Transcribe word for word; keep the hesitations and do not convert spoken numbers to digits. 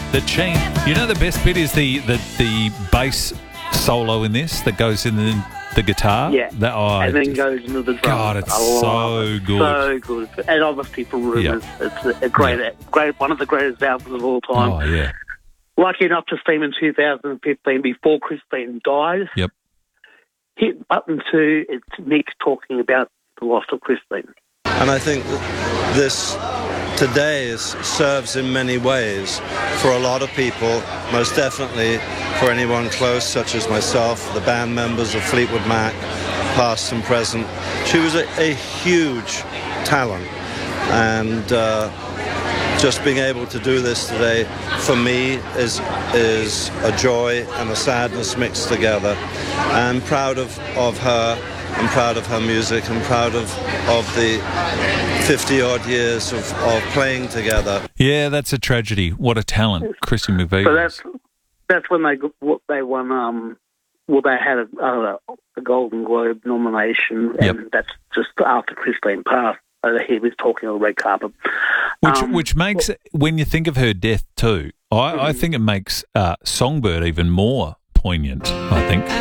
The Ching. You know the best bit is the, the, the bass solo in this that goes in the, the guitar? Yeah. That, oh, and then goes into the drums. God, it's I love so it. good. So good. And obviously for Rumours, it's a, a great, Yeah. great, one of the greatest albums of all time. Oh, yeah. Lucky enough to see him in two thousand fifteen before Christine died. Yep. Hit button two, it's Nick talking about the loss of Christine. And I think this today is, serves in many ways for a lot of people, most definitely for anyone close, such as myself, the band members of Fleetwood Mac, past and present. She was a, a huge talent, and uh, just being able to do this today for me is is a joy and a sadness mixed together. I'm proud of, of her. I'm proud of her music. I'm proud of, of the fifty-odd years of, of playing together. Yeah, that's a tragedy. What a talent, Chrissy McVie. So that's that's when they what they won. Um, well, they had a, a, a Golden Globe nomination, and Yep. that's just after Christine passed. Uh, he was talking on the red carpet, Which um, which makes, when you think of her death too, I, I think it makes uh, Songbird even more poignant, I think.